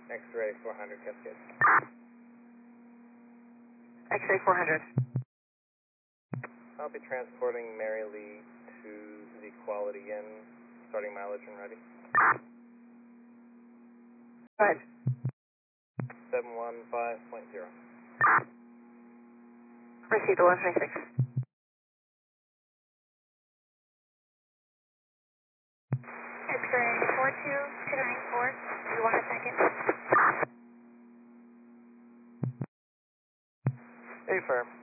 X-ray 400 Cascade. X-ray 400. I'll be transporting Mary Lee to the Quality Inn, starting mileage and ready. Go ahead. 715.0. Received 1126. X-ray 42294. Do you want a second? Hey, firm.